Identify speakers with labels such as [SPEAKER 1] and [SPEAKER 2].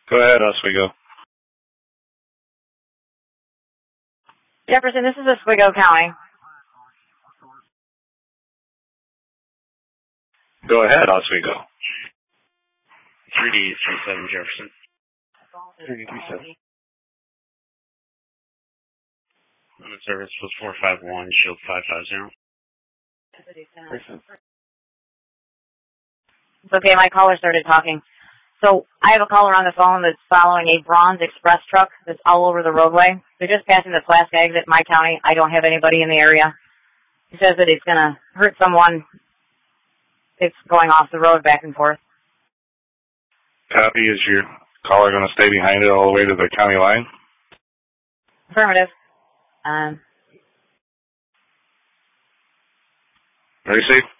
[SPEAKER 1] Go ahead, Oswego.
[SPEAKER 2] Jefferson, this is Oswego County.
[SPEAKER 1] Go ahead, Oswego.
[SPEAKER 3] 3D37 Jefferson.
[SPEAKER 1] 3D37.
[SPEAKER 3] The service was 451, Shield 550.
[SPEAKER 2] It's okay, my caller started talking. So I have a caller on the phone that's following a Bronze Express truck that's all over the roadway. They're just passing the Flask exit in my county. I don't have anybody in the area. He says that it's going to hurt someone. It's going off the road back and forth.
[SPEAKER 1] Copy. Is your caller going to stay behind it all the way to the county line?
[SPEAKER 2] Affirmative.
[SPEAKER 1] Very safe.